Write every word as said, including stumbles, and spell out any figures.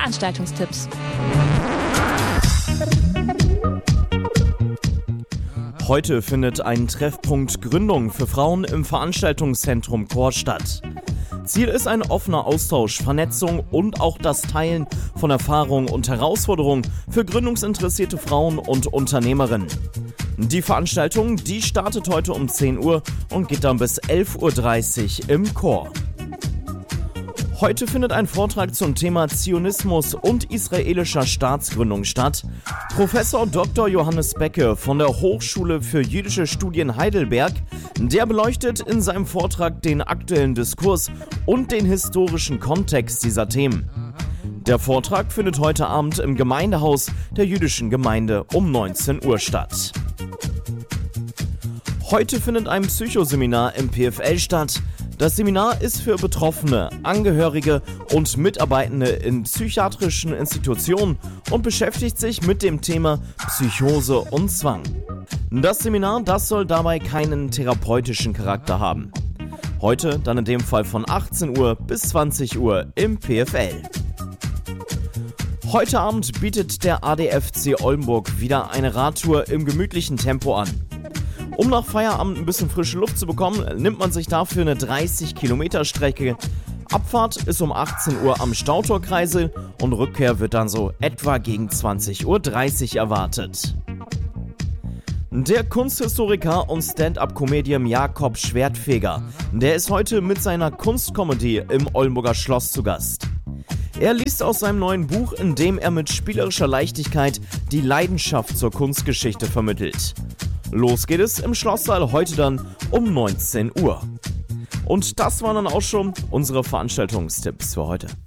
Veranstaltungstipps. Heute findet ein Treffpunkt Gründung für Frauen im Veranstaltungszentrum Chor statt. Ziel ist ein offener Austausch, Vernetzung und auch das Teilen von Erfahrungen und Herausforderungen für gründungsinteressierte Frauen und Unternehmerinnen. Die Veranstaltung, die startet heute um zehn Uhr und geht dann bis elf Uhr dreißig im Chor. Heute findet ein Vortrag zum Thema Zionismus und israelischer Staatsgründung statt. Professor Doktor Johannes Becke von der Hochschule für jüdische Studien Heidelberg, der beleuchtet in seinem Vortrag den aktuellen Diskurs und den historischen Kontext dieser Themen. Der Vortrag findet heute Abend im Gemeindehaus der jüdischen Gemeinde um neunzehn Uhr statt. Heute findet ein Psychoseminar im P F L statt. Das Seminar ist für Betroffene, Angehörige und Mitarbeitende in psychiatrischen Institutionen und beschäftigt sich mit dem Thema Psychose und Zwang. Das Seminar, das soll dabei keinen therapeutischen Charakter haben. Heute dann in dem Fall von achtzehn Uhr bis zwanzig Uhr im P F L. Heute Abend bietet der A D F C Oldenburg wieder eine Radtour im gemütlichen Tempo an. Um nach Feierabend ein bisschen frische Luft zu bekommen, nimmt man sich dafür eine dreißig Kilometer Strecke. Abfahrt ist um achtzehn Uhr am Stautorkreisel und Rückkehr wird dann so etwa gegen zwanzig Uhr dreißig erwartet. Der Kunsthistoriker und Stand-up-Comedian Jakob Schwertfeger, der ist heute mit seiner Kunstkomödie im Oldenburger Schloss zu Gast. Er liest aus seinem neuen Buch, in dem er mit spielerischer Leichtigkeit die Leidenschaft zur Kunstgeschichte vermittelt. Los geht es im Schlosssaal heute dann um neunzehn Uhr. Und das waren dann auch schon unsere Veranstaltungstipps für heute.